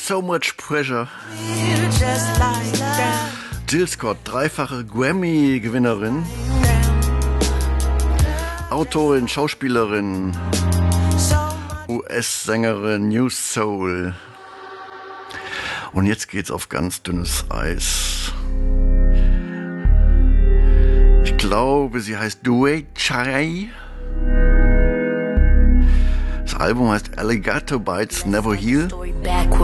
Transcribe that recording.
So Much Pressure. Jill Scott, dreifache Grammy-Gewinnerin, Autorin, Schauspielerin, US-Sängerin, New Soul. Und jetzt geht's auf ganz dünnes Eis. Ich glaube, sie heißt Due Chai. Das Album heißt Alligator Bites Never Heal.